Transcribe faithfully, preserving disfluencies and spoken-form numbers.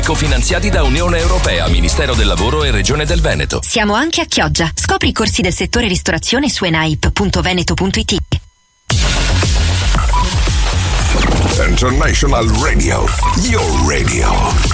Cofinanziati da Unione Europea, Ministero del Lavoro e Regione del Veneto. Siamo anche a Chioggia. Scopri i corsi del settore ristorazione su enaip punto veneto punto it. International Radio, your radio.